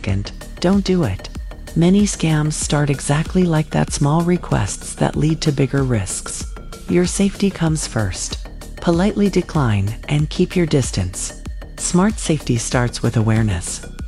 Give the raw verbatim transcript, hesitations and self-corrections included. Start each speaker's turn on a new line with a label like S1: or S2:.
S1: second, don't do it. Many scams start exactly like that, small requests that lead to bigger risks. Your safety comes first. Politely decline and keep your distance. Smart safety starts with awareness.